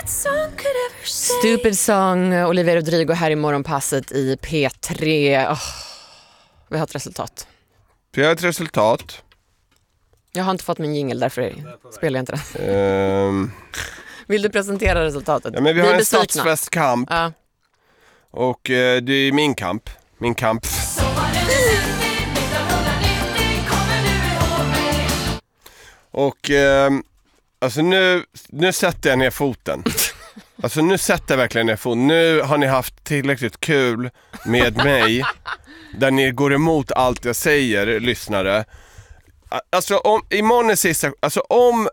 Stupid Song, Olivia Rodrigo här i morgonpasset i P3. Vi har ett resultat. Vi har ett resultat. Jag har inte fått min jingle, därför spelar jag inte den. Vill du presentera resultatet? Ja, men vi har en stadsfestkamp. Ja. Och det är min kamp. Min kamp. Och alltså nu sätter jag ner foten. Alltså nu sätter jag verkligen ner foten. Nu har ni haft tillräckligt kul med mig. Där ni går emot allt jag säger, lyssnare. Alltså imorgon är sista. Alltså om